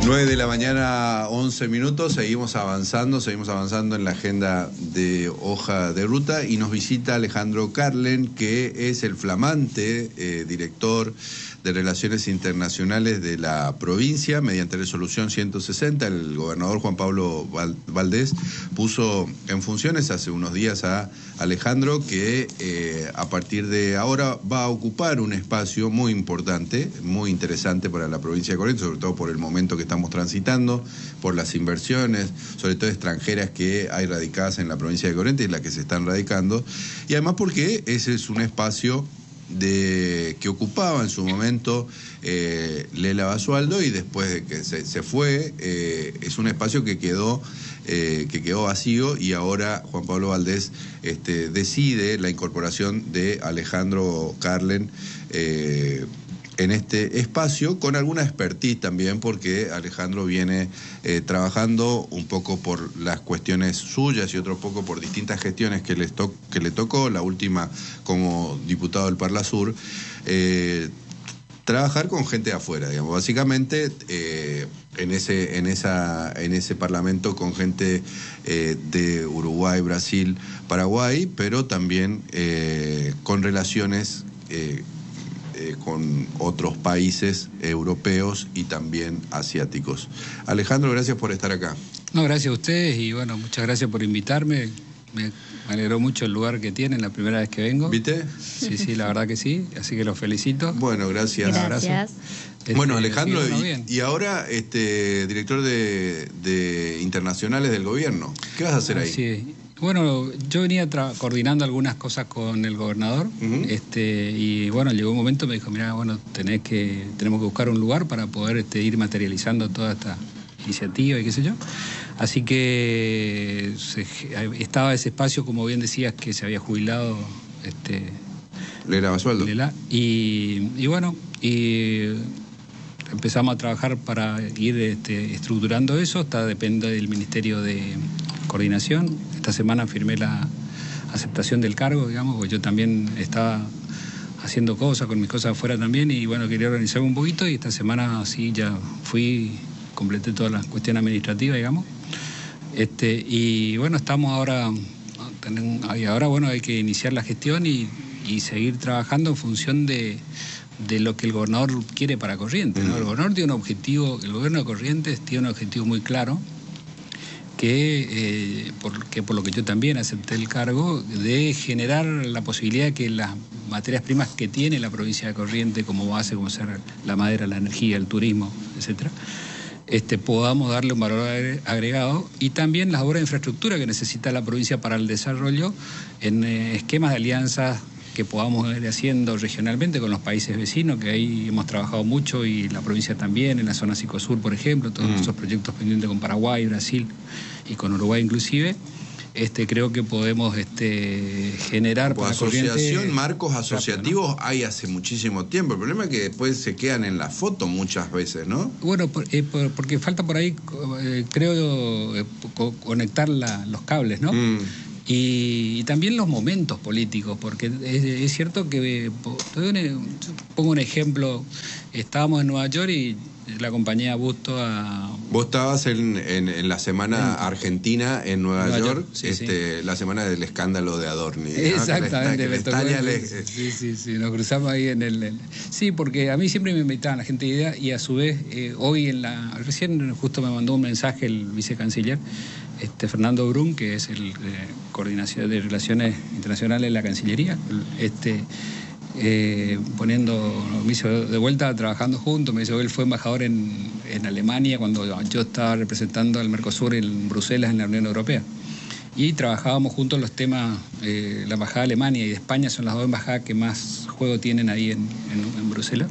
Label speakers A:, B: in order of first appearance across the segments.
A: 9 de la mañana, 11 minutos, seguimos avanzando en la agenda de Hoja de Ruta y nos visita Alejandro Carlen, que es el flamante director de Relaciones Internacionales de la provincia. Mediante resolución 160, el gobernador Juan Pablo Valdés puso en funciones hace unos días a Alejandro, que a partir de ahora va a ocupar un espacio muy importante, muy interesante para la provincia de Corrientes, sobre todo por el momento que estamos transitando, por las inversiones, sobre todo extranjeras que hay radicadas en la provincia de Corrientes y las que se están radicando, y además porque ese es un espacio que ocupaba en su momento Lela Basualdo, y después de que se fue, es un espacio que quedó vacío, y ahora Juan Pablo Valdés decide la incorporación de Alejandro Carlen en este espacio, con alguna expertise también, porque Alejandro viene trabajando un poco por las cuestiones suyas y otro poco por distintas gestiones que le tocó, la última como diputado del Parlasur, trabajar con gente de afuera, digamos, básicamente en ese parlamento con gente de Uruguay, Brasil, Paraguay, pero también con relaciones con otros países europeos y también asiáticos. Alejandro, gracias por estar acá.
B: No, gracias a ustedes y bueno, muchas gracias por invitarme. Me alegró mucho el lugar que tienen la primera vez que vengo.
A: ¿Viste?
B: Sí, la verdad que sí, así que los felicito.
A: Bueno, gracias.
C: Gracias.
A: Bueno, Alejandro,
B: sí, bueno,
A: y ahora director de internacionales del gobierno. ¿Qué vas a hacer ahí?
B: Sí. Bueno, yo venía coordinando algunas cosas con el gobernador, y bueno, llegó un momento, me dijo, mira, bueno, tenemos que buscar un lugar para poder ir materializando toda esta iniciativa y qué sé yo. Así que estaba ese espacio, como bien decías, que se había jubilado
A: Lela Basualdo.
B: Y bueno, empezamos a trabajar para ir estructurando eso. Depende del Ministerio de Coordinación. Esta semana firmé la aceptación del cargo, digamos, porque yo también estaba haciendo cosas, con mis cosas afuera también, y bueno, quería organizarme un poquito, y esta semana sí ya completé todas las cuestiones administrativas, digamos. Y bueno, estamos ahora bueno, hay que iniciar la gestión y seguir trabajando en función de lo que el gobernador quiere para Corrientes, ¿no? El gobernador tiene un objetivo, el gobierno de Corrientes tiene un objetivo muy claro, por lo que yo también acepté el cargo, de generar la posibilidad de que las materias primas que tiene la provincia de Corrientes como base, como ser la madera, la energía, el turismo, etcétera, podamos darle un valor agregado, y también las obras de infraestructura que necesita la provincia para el desarrollo en esquemas de alianzas que podamos ir haciendo regionalmente con los países vecinos, que ahí hemos trabajado mucho, y la provincia también, en la zona Psicosur, por ejemplo, todos esos proyectos pendientes con Paraguay, Brasil y con Uruguay inclusive. Creo que podemos generar
A: para asociación, marcos asociativos, ¿no? Hay hace muchísimo tiempo. El problema es que después se quedan en la foto muchas veces, ¿no?
B: Bueno, porque falta por ahí, creo, conectar los cables, ¿no? Y también los momentos políticos, porque es cierto que, pongo un ejemplo, estábamos en Nueva York y la compañía Busto
A: Vos estabas en la semana argentina en Nueva York,
B: sí.
A: la semana del escándalo de Adorni.
B: Exactamente,
A: ¿no?
B: Sí, nos cruzamos ahí en el... Sí, porque a mí siempre me invitaban la gente de idea, y a su vez, hoy recién justo me mandó un mensaje el vicecanciller, Fernando Brun, que es el coordinación de Relaciones Internacionales de la Cancillería, me hizo de vuelta trabajando juntos. Me dice, él fue embajador en Alemania cuando yo estaba representando al Mercosur en Bruselas, en la Unión Europea, y trabajábamos juntos los temas. La embajada de Alemania y de España son las dos embajadas que más juego tienen ahí en Bruselas,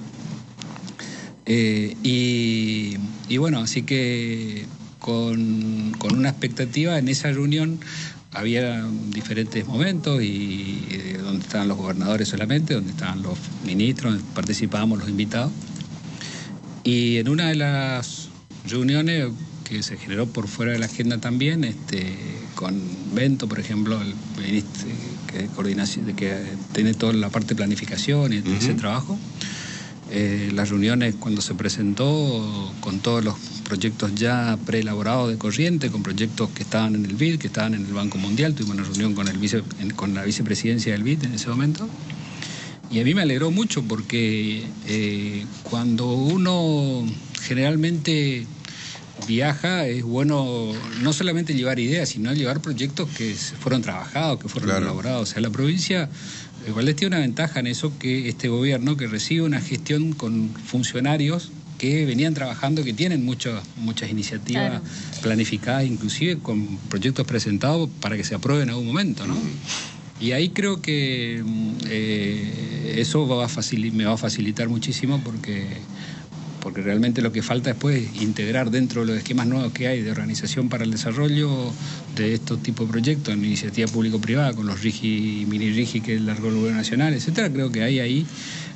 B: y bueno, así que con una expectativa. En esa reunión había diferentes momentos, y donde estaban los gobernadores solamente, donde estaban los ministros, donde participábamos los invitados. Y en una de las reuniones que se generó por fuera de la agenda también, con Bento, por ejemplo, el ministro que tiene toda la parte de planificación y ese trabajo, las reuniones cuando se presentó con todos los proyectos ya preelaborados de Corrientes, con proyectos que estaban en el BID, que estaban en el Banco Mundial. Tuvimos una reunión con la vicepresidencia del BID en ese momento. Y a mí me alegró mucho porque cuando uno generalmente viaja, es bueno no solamente llevar ideas, sino llevar proyectos que fueron trabajados, que fueron elaborados. O sea, la provincia igual tiene una ventaja en eso, que este gobierno que recibe una gestión con funcionarios que venían trabajando, que tienen muchas iniciativas planificadas, inclusive con proyectos presentados para que se aprueben en algún momento, ¿no? Y ahí creo que eso me va a facilitar muchísimo porque realmente lo que falta después es integrar dentro de los esquemas nuevos que hay de organización para el desarrollo de estos tipos de proyectos, en iniciativa público-privada, con los RIGI y mini RIGI que largó el gobierno nacional, etcétera. Creo que hay ahí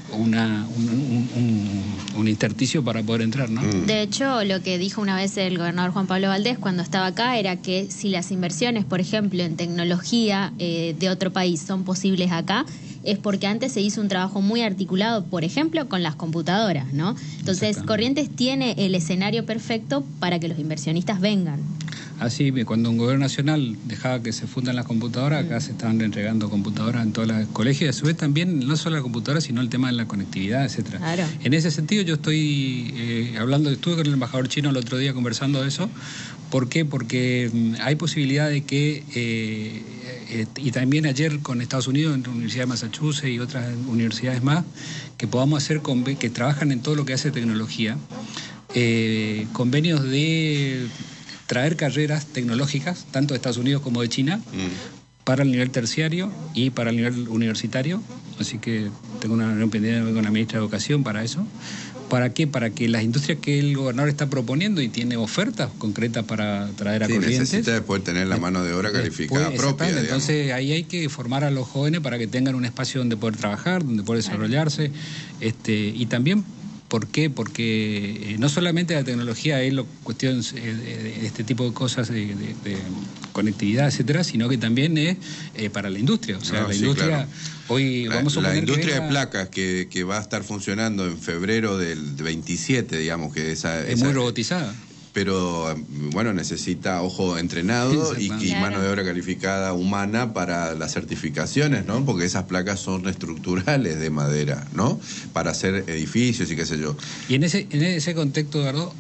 B: un intersticio para poder entrar, ¿no?
C: De hecho, lo que dijo una vez el gobernador Juan Pablo Valdés cuando estaba acá era que si las inversiones, por ejemplo, en tecnología de otro país son posibles acá, es porque antes se hizo un trabajo muy articulado, por ejemplo, con las computadoras, ¿no? Entonces, Corrientes tiene el escenario perfecto para que los inversionistas vengan.
B: Así, cuando un gobierno nacional dejaba que se fundan las computadoras, acá se estaban entregando computadoras en todos los colegios, y a su vez también, no solo la computadora, sino el tema de la conectividad, etcétera. Claro. En ese sentido, yo estoy estuve con el embajador chino el otro día conversando de eso. ¿Por qué? Porque hay posibilidad de que, y también ayer con Estados Unidos, en la Universidad de Massachusetts y otras universidades más, que podamos hacer, que trabajan en todo lo que hace tecnología, convenios de traer carreras tecnológicas, tanto de Estados Unidos como de China, para el nivel terciario y para el nivel universitario. Así que tengo una reunión pendiente con la ministra de Educación para eso. ¿Para qué? Para que las industrias que el gobernador está proponiendo y tiene ofertas concretas para traer a Corrientes.
A: Necesita después tener la mano de obra calificada propia.
B: Entonces ahí hay que formar a los jóvenes para que tengan un espacio donde poder trabajar, donde poder desarrollarse. Y también, ¿por qué? Porque no solamente la tecnología es cuestión de este tipo de cosas de conectividad, etcétera, sino que también es para la industria. O sea, la industria... Claro. Hoy vamos a
A: la industria de placas que va a estar funcionando en febrero del 27, digamos, que es
B: muy robotizada.
A: Pero, bueno, necesita ojo entrenado y mano de obra calificada humana para las certificaciones, ¿no? Porque esas placas son estructurales de madera, ¿no? Para hacer edificios y qué sé yo.
B: Y en ese contexto, Eduardo,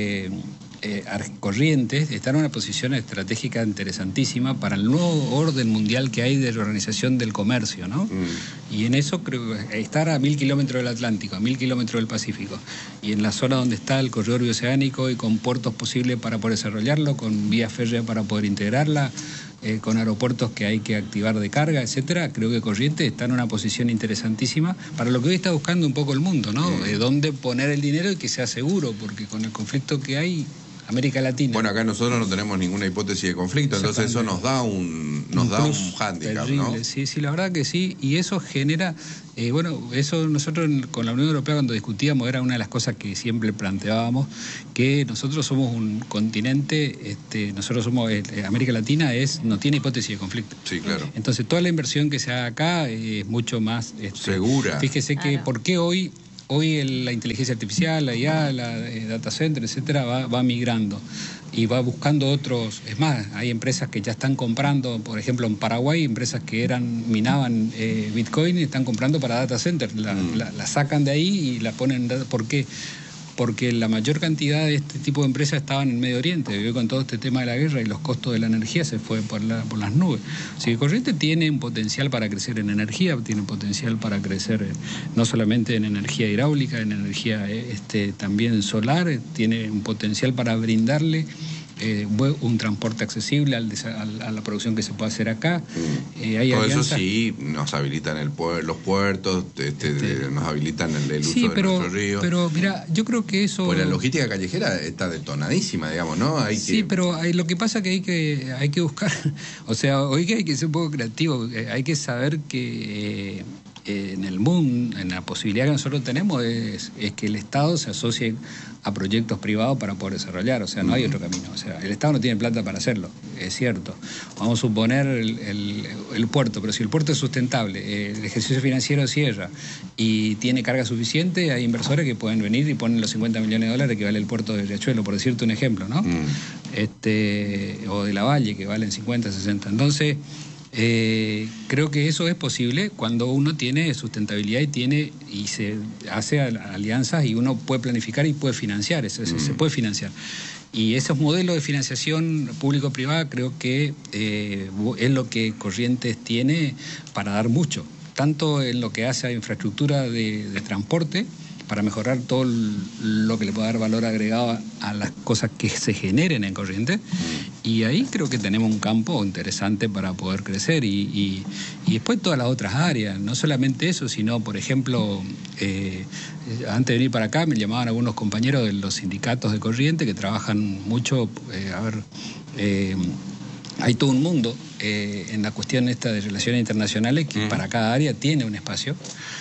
B: Corrientes está en una posición estratégica interesantísima para el nuevo orden mundial que hay de la organización del comercio, ¿no? Y en eso creo que estar a 1000 kilómetros del Atlántico, a 1000 kilómetros del Pacífico, y en la zona donde está el corredor bioceánico y con puertos posibles para poder desarrollarlo, con vía férrea para poder integrarla, con aeropuertos que hay que activar de carga, etcétera. Creo que Corrientes está en una posición interesantísima para lo que hoy está buscando un poco el mundo, ¿no? Dónde poner el dinero y que sea seguro, porque con el conflicto que hay, América Latina.
A: Bueno, acá nosotros no tenemos ninguna hipótesis de conflicto, entonces eso nos da un hándicap, terrible, ¿no?
B: Sí, la verdad que sí, y eso genera, eso nosotros con la Unión Europea cuando discutíamos era una de las cosas que siempre planteábamos, que nosotros somos un continente, América Latina no tiene hipótesis de conflicto.
A: Sí, claro.
B: Entonces toda la inversión que se haga acá es mucho más
A: segura.
B: Fíjese que ¿por qué hoy la inteligencia artificial, la IA, la data center, etcétera, va migrando y va buscando otros? Es más, hay empresas que ya están comprando, por ejemplo, en Paraguay, empresas que minaban Bitcoin y están comprando para data center. La sacan de ahí y la ponen. ¿Por qué? Porque la mayor cantidad de este tipo de empresas estaban en Medio Oriente. Con todo este tema de la guerra y los costos de la energía se fue por las nubes. Así que Corrientes tiene un potencial para crecer en energía, tiene un potencial para crecer no solamente en energía hidráulica, en energía también solar, tiene un potencial para brindarle un transporte accesible a la producción que se puede hacer acá.
A: Todo eso sí, nos habilitan los puertos, nos habilitan el uso de nuestros ríos.
B: Pero mira, yo creo que eso...
A: Pues la logística callejera está detonadísima, digamos, ¿no?
B: Pero lo que pasa es que hay que buscar, o sea, hoy hay que ser un poco creativo, hay que saber que en el mundo, en la posibilidad que nosotros tenemos es que el Estado se asocie a proyectos privados para poder desarrollar, o sea, no hay otro camino. O sea, el Estado no tiene plata para hacerlo, es cierto. Vamos a suponer el puerto, pero si el puerto es sustentable, el ejercicio financiero cierra y tiene carga suficiente, hay inversores que pueden venir y ponen los 50 millones de dólares que vale el puerto de Riachuelo, por decirte un ejemplo, ¿no? O de La Valle, que valen 50, 60. Entonces, creo que eso es posible cuando uno tiene sustentabilidad y se hace alianzas y uno puede planificar y puede financiar, se puede financiar. Y esos modelos de financiación público-privada creo que es lo que Corrientes tiene para dar mucho, tanto en lo que hace a infraestructura de transporte, para mejorar todo lo que le pueda dar valor agregado a las cosas que se generen en Corrientes. Y ahí creo que tenemos un campo interesante para poder crecer. Y después todas las otras áreas, no solamente eso, sino, por ejemplo, antes de venir para acá me llamaban algunos compañeros de los sindicatos de Corrientes que trabajan mucho, hay todo un mundo en la cuestión esta de relaciones internacionales que para cada área tiene un espacio.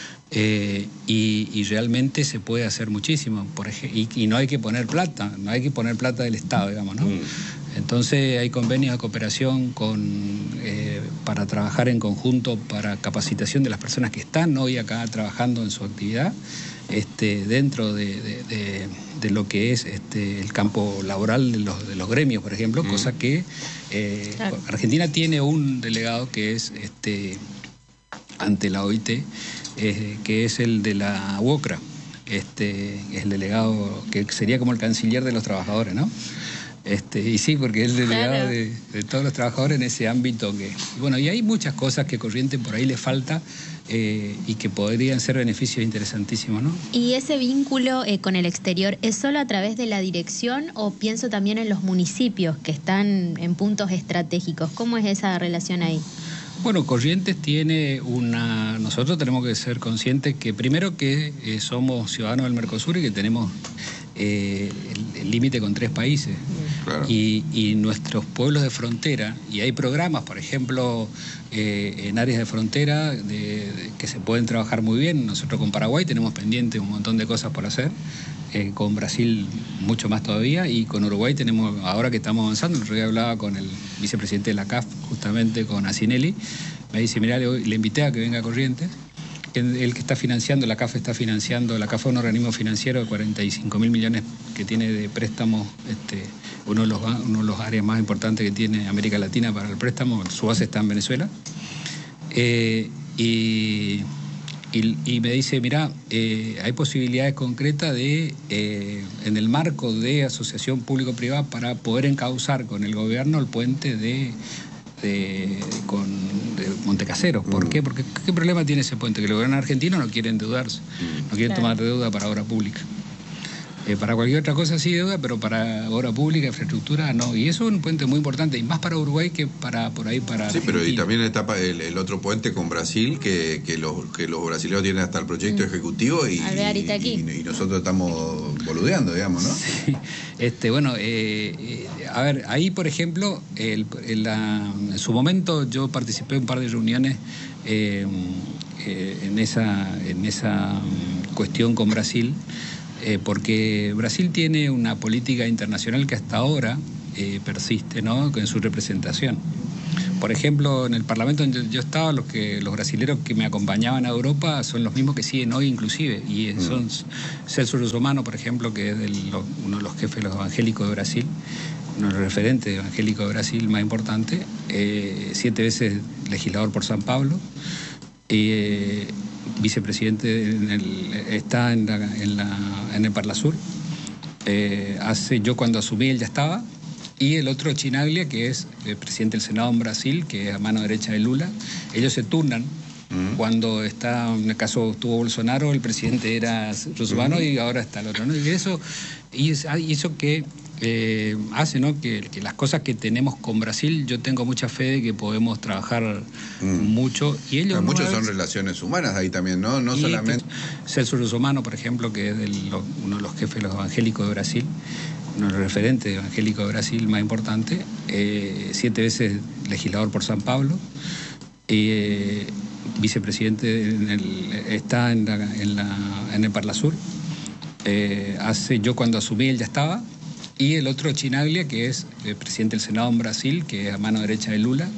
B: Y realmente se puede hacer muchísimo, y no hay que poner plata, del Estado, digamos, ¿no? Entonces hay convenios de cooperación para trabajar en conjunto para capacitación de las personas que están hoy acá trabajando en su actividad, dentro de lo que es el campo laboral de los gremios, por ejemplo, cosa que claro. Argentina tiene un delegado que es ante la OIT, que es el de la UOCRA, el delegado que sería como el canciller de los trabajadores, ¿no? Y sí, porque es el delegado claro. de todos los trabajadores en ese ámbito y hay muchas cosas que Corrientes por ahí le falta y que podrían ser beneficios interesantísimos, ¿no? ¿Y ese vínculo con el exterior es solo a través de la dirección o pienso también en los municipios que están en puntos estratégicos? ¿Cómo es esa relación ahí? Bueno, Corrientes tiene nosotros tenemos que ser conscientes que primero que somos ciudadanos del Mercosur y que tenemos el límite con 3 países. Claro. Y nuestros pueblos de frontera, y hay programas, por ejemplo, en áreas de frontera que se pueden trabajar muy bien. Nosotros con Paraguay tenemos pendiente un montón de cosas por hacer. Con Brasil mucho más todavía, y con Uruguay tenemos, ahora que estamos avanzando, el otro día hablaba con el vicepresidente de la CAF, justamente con Asinelli, me dice, mirá, le invité a que venga a Corrientes, el que está financiando, la CAF es un organismo financiero de 45.000 millones que tiene de préstamos, uno de los áreas más importantes que tiene América Latina para el préstamo, su base está en Venezuela, y me dice, mirá, hay posibilidades concretas en el marco de asociación público-privada para poder encauzar con el gobierno el puente de Montecasero. ¿Por qué? Porque ¿qué problema tiene ese puente? Que el gobierno argentino no quiere endeudarse, no quiere tomar deuda para obra pública. Para cualquier otra cosa sí deuda, pero para obra pública, infraestructura, no. Y eso es un puente muy importante, y más para Uruguay que para Argentina. Sí, pero y también está el otro puente con Brasil, que los brasileños tienen hasta el proyecto ejecutivo y nosotros estamos boludeando, digamos, ¿no? Sí. A ver, ahí, por ejemplo, en su momento yo participé en un par de reuniones en esa cuestión con Brasil, porque Brasil tiene una política internacional que hasta ahora persiste, ¿no?, en su representación. Por ejemplo, en el Parlamento donde yo estaba, los brasileros que me acompañaban a Europa son los mismos que siguen hoy inclusive, y son Celso Russomano, por ejemplo, que es uno de los jefes de los evangélicos de Brasil, uno de los referentes evangélicos de Brasil más importante, 7 veces legislador por San Pablo, vicepresidente está en el Parlasur. Yo cuando asumí él ya estaba, y el otro Chinaglia, que es el presidente del Senado en Brasil, que es a mano derecha de Lula. Ellos se turnan. Cuando en el caso estuvo Bolsonaro, el presidente era Russomano y ahora está el otro, ¿no? Y eso que hace, ¿no?, que las cosas que tenemos con Brasil, yo tengo mucha fe de que podemos trabajar mucho. Y ellos muchos son relaciones humanas ahí también, ¿no? No solamente. Celso Russomano, por ejemplo, que es uno de los jefes de los evangélicos de Brasil, uno de los referentes evangélicos de Brasil más importante, 7 veces legislador por San Pablo, vicepresidente, está en el Parlasur. Yo cuando asumí él ya estaba. Y el otro Chinaglia, que es el presidente del Senado en Brasil, que es a mano derecha de Lula.